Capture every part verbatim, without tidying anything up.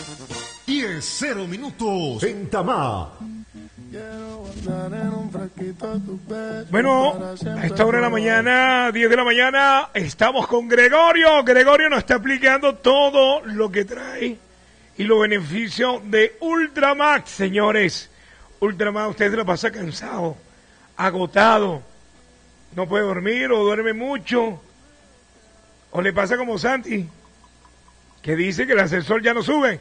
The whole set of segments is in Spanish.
diez cero minutos en Tamá. Bueno, a esta hora de la mañana, diez de la mañana, estamos con Gregorio. Gregorio nos está explicando todo lo que trae y los beneficios de Ultramax, señores. Ultramax, usted se lo pasa cansado, agotado, no puede dormir o duerme mucho, o le pasa como Santi, que dice que el ascensor ya no sube.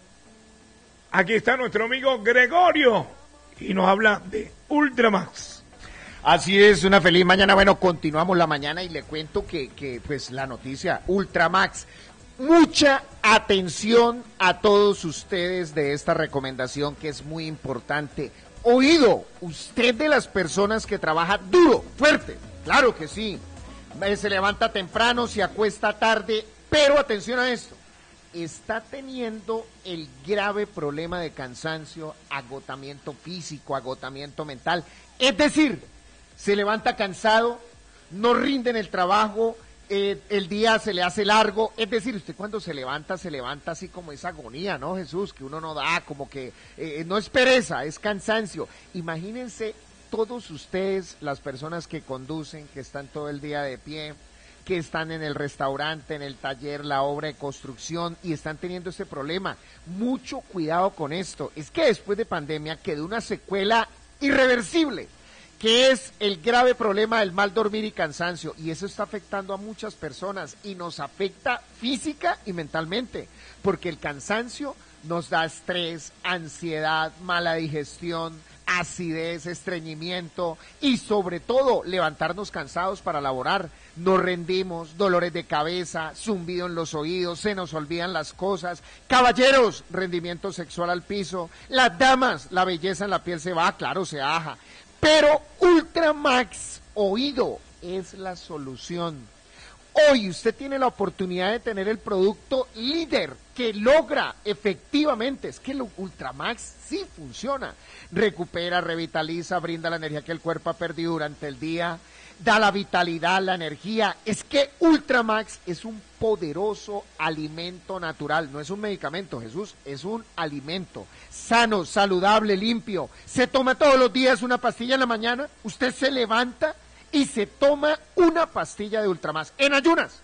Aquí está nuestro amigo Gregorio y nos habla de Ultramax. Así es, una feliz mañana. Bueno, continuamos la mañana y le cuento que, que pues la noticia, Ultramax. Mucha atención a todos ustedes de esta recomendación que es muy importante. Oído, usted de las personas que trabaja duro, fuerte, claro que sí. Se levanta temprano, se acuesta tarde, pero atención a esto. Está teniendo el grave problema de cansancio, agotamiento físico, agotamiento mental. Es decir, se levanta cansado, no rinde en el trabajo, eh, el día se le hace largo. Es decir, usted cuando se levanta, se levanta así como esa agonía, ¿no, Jesús? Que uno no da, como que eh, no es pereza, es cansancio. Imagínense todos ustedes, las personas que conducen, que están todo el día de pie, que están en el restaurante, en el taller, la obra de construcción y están teniendo este problema. Mucho cuidado con esto. Es que después de pandemia quedó una secuela irreversible, que es el grave problema del mal dormir y cansancio, y eso está afectando a muchas personas y nos afecta física y mentalmente, porque el cansancio nos da estrés, ansiedad, mala digestión, acidez, estreñimiento y sobre todo levantarnos cansados para laborar. Nos rendimos, dolores de cabeza, zumbido en los oídos, se nos olvidan las cosas. Caballeros, rendimiento sexual al piso. Las damas, la belleza en la piel se va, claro, se baja. Pero Ultramax, oído, es la solución. Hoy usted tiene la oportunidad de tener el producto líder que logra efectivamente, es que el Ultramax sí funciona, recupera, revitaliza, brinda la energía que el cuerpo ha perdido durante el día, da la vitalidad, la energía. Es que Ultramax es un poderoso alimento natural, no es un medicamento, Jesús, es un alimento sano, saludable, limpio. Se toma todos los días una pastilla en la mañana, usted se levanta y se toma una pastilla de Ultramax en ayunas,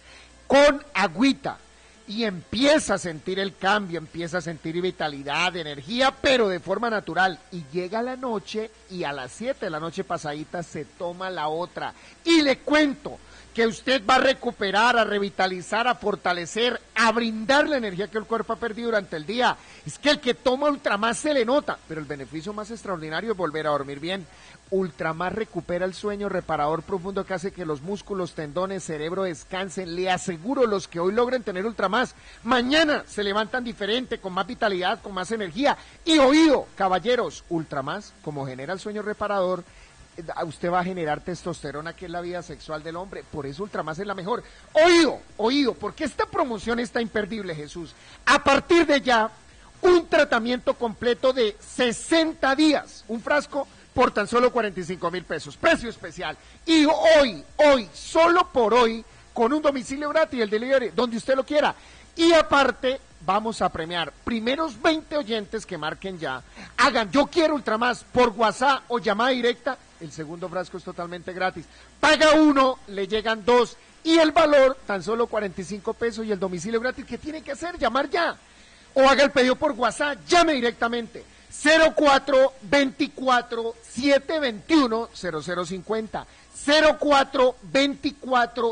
con agüita, y empieza a sentir el cambio, empieza a sentir vitalidad, energía, pero de forma natural. Y llega la noche y a las siete de la noche pasadita se toma la otra. Y le cuento que usted va a recuperar, a revitalizar, a fortalecer, a brindar la energía que el cuerpo ha perdido durante el día. Es que el que toma Ultramax se le nota, pero el beneficio más extraordinario es volver a dormir bien. Ultramax recupera el sueño reparador profundo que hace que los músculos, tendones, cerebro descansen. Le aseguro, los que hoy logren tener Ultramax, mañana se levantan diferente, con más vitalidad, con más energía. Y oído, caballeros, Ultramax, como genera el sueño reparador, usted va a generar testosterona, que es la vida sexual del hombre. Por eso Ultramax es la mejor. Oído, oído, porque esta promoción está imperdible, Jesús. A partir de ya, un tratamiento completo de sesenta días, un frasco por tan solo cuarenta y cinco mil pesos, precio especial. Y hoy, hoy, solo por hoy, con un domicilio gratis, el delivery, donde usted lo quiera. Y aparte, vamos a premiar primeros veinte oyentes que marquen ya, hagan yo quiero Ultramax por WhatsApp o llamada directa, el segundo frasco es totalmente gratis. Paga uno, le llegan dos, y el valor tan solo cuarenta y cinco pesos y el domicilio gratis. ¿Qué tiene que hacer? Llamar ya. O haga el pedido por WhatsApp, llame directamente. cero cuatro veinticuatro, setecientos veintiuno, cero cero cincuenta, cero cuatro veinticuatro